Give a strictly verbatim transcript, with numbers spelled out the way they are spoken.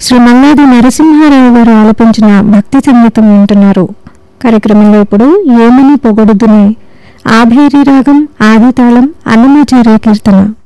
శ్రీ మల్లాది నరసింహారావు గారు ఆలపించిన భక్తి సంగీతం వింటున్నారు. కార్యక్రమంలో ఇప్పుడు ఏమని పొగడుదునే ఆభేరి రాగం ఆదితాళం అన్నమాచార్య కీర్తన.